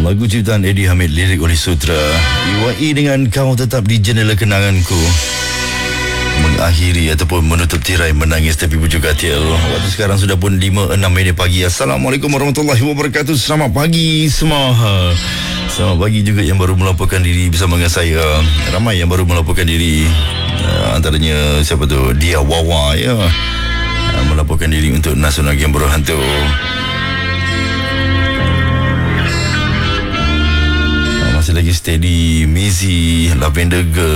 Lagu ciptaan Eddie Hamid, lirik oleh Sutra. UAE dengan Kau Tetap di Jendela Kenanganku mengakhiri ataupun menutup tirai Menangis Tapi Pujuk Katil. Waktu sekarang sudah pun 5.06 pagi. Assalamualaikum warahmatullahi wabarakatuh. Selamat pagi semua. Selamat pagi juga yang baru melaporkan diri bersama dengan saya. Ramai yang baru melaporkan diri, antaranya siapa tu, Dia Wawa ya, melaporkan diri untuk Nasional Game Berhantu. Masih lagi steady Maisie, Lavender Girl,